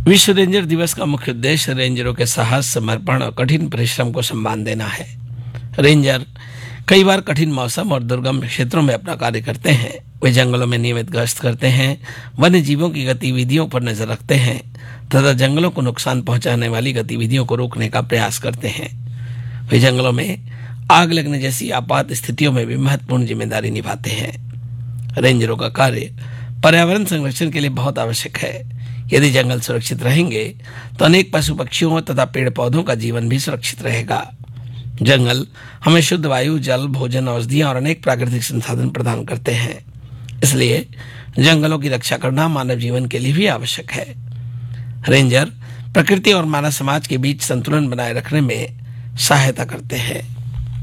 विश्व रेंजर दिवस का मुख्य उद्देश्य रेंजरों के साहस, समर्पण और कठिन परिश्रम को सम्मान देना है। रेंजर कई बार कठिन मौसम और दुर्गम क्षेत्रों में अपना कार्य करते हैं। वे जंगलों में नियमित गश्त करते हैं, वन्य जीवों की गतिविधियों पर नजर रखते हैं तथा जंगलों को नुकसान पहुंचाने वाली गतिविधियों को रोकने का प्रयास करते हैं। वे जंगलों में आग लगने जैसी आपात स्थितियों में भी महत्वपूर्ण जिम्मेदारी निभाते हैं। रेंजरों का कार्य पर्यावरण संरक्षण के लिए बहुत आवश्यक है। यदि जंगल सुरक्षित रहेंगे तो अनेक पशु पक्षियों तथा पेड़ पौधों का जीवन भी सुरक्षित रहेगा। जंगल हमें शुद्ध वायु, जल, भोजन, औषधियां और अनेक प्राकृतिक संसाधन प्रदान करते हैं। इसलिए जंगलों की रक्षा करना मानव जीवन के लिए भी आवश्यक है। रेंजर प्रकृति और मानव समाज के बीच संतुलन बनाए रखने में सहायता करते हैं।